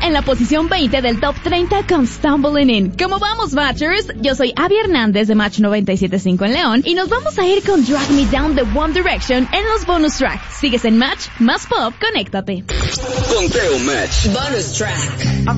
en la posición 20 del Top 30 con Stumbling In. ¿Cómo vamos, Matchers? Yo soy Abby Hernández de Match 97.5 en León y nos vamos a ir con Drag Me Down de One Direction en los bonus tracks. Sigues en Match, más pop, conéctate. Conteo Match. Bonus track.